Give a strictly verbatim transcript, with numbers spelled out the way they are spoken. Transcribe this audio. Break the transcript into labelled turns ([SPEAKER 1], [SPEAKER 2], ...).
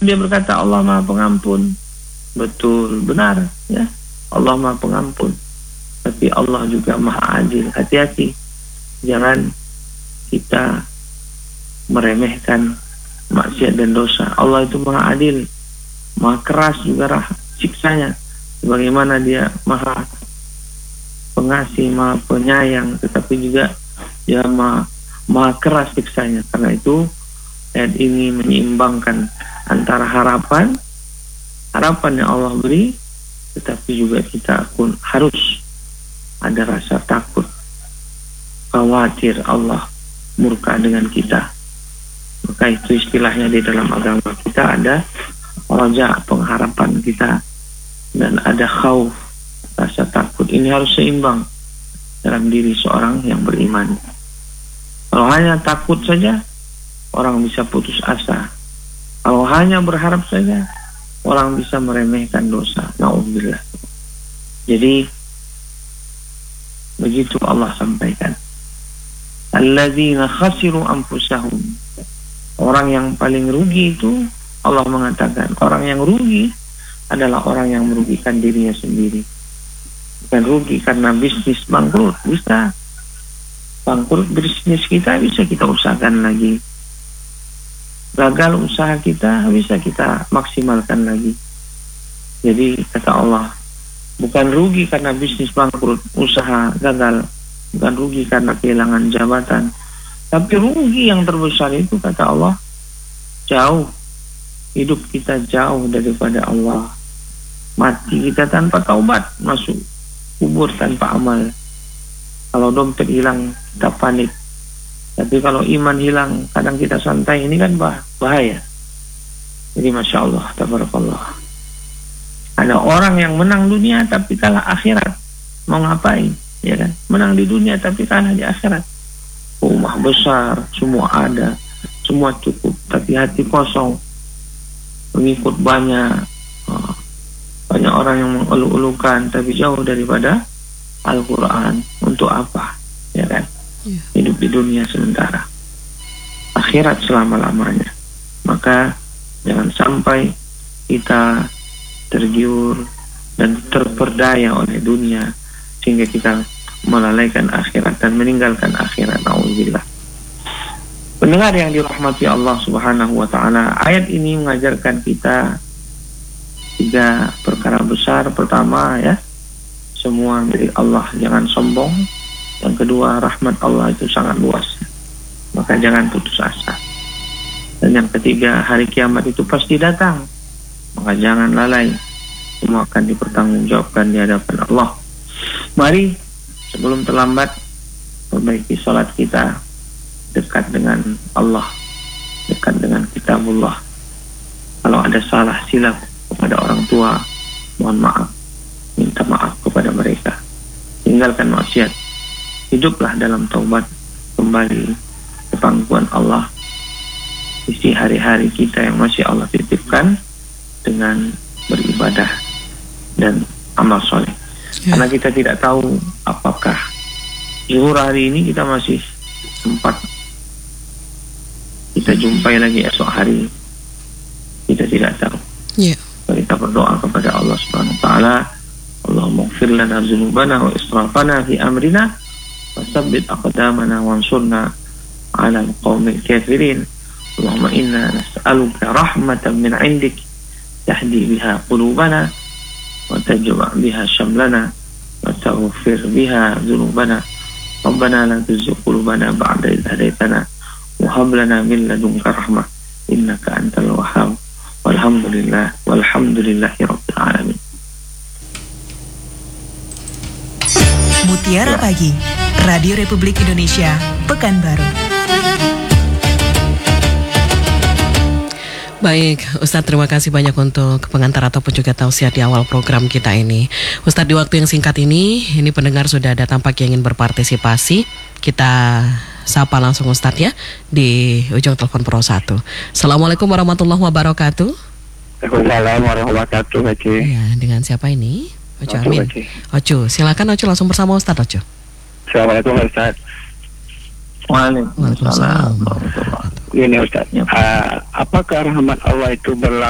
[SPEAKER 1] dia berkata Allah Maha Pengampun. Betul, benar ya. Allah Maha Pengampun. Tapi Allah juga Maha Adil. Hati-hati. Jangan kita meremehkan maksiat dan dosa. Allah itu Maha Adil. Maha keras juga rah siksanya. Sebagaimana dia Maha Pengasih, Maha Penyayang, tetapi juga dia Maha, maha keras siksanya. Karena itu ayat ini menyeimbangkan antara harapan harapan yang Allah beri, tetapi juga kita pun harus ada rasa takut, khawatir Allah murka dengan kita. Maka itu istilahnya di dalam agama kita ada raja, pengharapan kita, dan ada khauf, rasa takut. Ini harus seimbang dalam diri seorang yang beriman. Kalau hanya takut saja, orang bisa putus asa. Kalau hanya berharap saja, orang bisa meremehkan dosa. Na'udzubillah. Jadi begitu Allah sampaikan. Alladzina khasiru anfusahum. Orang yang paling rugi itu Allah mengatakan, orang yang rugi adalah orang yang merugikan dirinya sendiri. Bukan rugi karena bisnis bangkrut. Bisa bangkrut bisnis kita, bisa kita usahakan lagi. Gagal usaha kita, bisa kita maksimalkan lagi. Jadi kata Allah, bukan rugi karena bisnis bangkrut, usaha gagal. Bukan rugi karena kehilangan jabatan. Tapi rugi yang terbesar itu kata Allah, jauh. Hidup kita jauh daripada Allah. Mati kita tanpa taubat, masuk kubur tanpa amal. Kalau dompet hilang, kita panik. Tapi kalau iman hilang, kadang kita santai. Ini kan bah bahaya. Jadi Masya Allah, tabarakallah. Ada orang yang menang dunia tapi kalah akhirat. Mau ngapain? Ya kan? Menang di dunia tapi kalah di akhirat. Rumah besar, semua ada, semua cukup, tapi hati kosong. Pengikut banyak, banyak orang yang mengeluh-elukan, tapi jauh daripada Al-Quran. Untuk apa? Ya kan? Yeah. Hidup di dunia sementara, akhirat selama-lamanya. Maka jangan sampai kita tergiur dan terperdaya oleh dunia sehingga kita melalaikan akhirat dan meninggalkan akhirat. Na'udzubillah. Pendengar yang dirahmati Allah Subhanahu wa ta'ala, ayat ini mengajarkan kita tiga perkara besar. Pertama ya, semua milik Allah, jangan sombong. Yang kedua, rahmat Allah itu sangat luas, maka jangan putus asa. Dan yang ketiga, hari kiamat itu pasti datang, maka jangan lalai. Semua akan dipertanggungjawabkan di hadapan Allah. Mari sebelum terlambat perbaiki salat kita, dekat dengan Allah, dekat dengan kitabullah. Kalau ada salah silap kepada orang tua, mohon maaf, minta maaf kepada mereka. Tinggalkan maksiat, hiduplah dalam taubat, kembali ke pangkuan Allah. Isi hari-hari kita yang masih Allah titipkan dengan beribadah dan amal soleh. Ya. Karena kita tidak tahu apakah zuhur hari ini kita masih sempat kita jumpai lagi esok hari, kita tidak tahu. Ya. Kita berdoa kepada Allah Subhanahu wa taala, Allahumma ighfir lana dzunubana wa israfana fi amrina wasabbit aqdamana wansurna 'ala al-qaumil kafirin. Allahumma inna nas'aluka rahmatan min 'indik tahdi biha qulubana wa tajma' biha shamlana wa taghfir biha dzunubana. Rabbana la tuzigh qulubana ba'da idh hadaytana wa hab lana min ladunka rahmah innaka antal wahhab. Walhamdulillah walhamdulillahi rabbil alamin.
[SPEAKER 2] Mutiara Pagi, Radio Republik Indonesia, Pekanbaru.
[SPEAKER 3] Baik, Ustadz, terima kasih banyak untuk pengantar ataupun juga tausiah di awal program kita ini. Ustadz, di waktu yang singkat ini, ini pendengar sudah ada tampak yang ingin berpartisipasi. Kita sapa langsung Ustadz ya, di ujung telepon Pro satu. Assalamualaikum warahmatullahi wabarakatuh.
[SPEAKER 4] Waalaikumsalam warahmatullahi wabarakatuh, Haji.
[SPEAKER 3] Ya, dengan siapa ini? Ocu Amin. Ocu, silakan Ocu langsung bersama Ustadz Ocu.
[SPEAKER 4] Assalamualaikum Ustadz.
[SPEAKER 1] Waalaikumsalam.
[SPEAKER 4] Ini Ustadz, uh, apakah rahmat Allah itu berlaku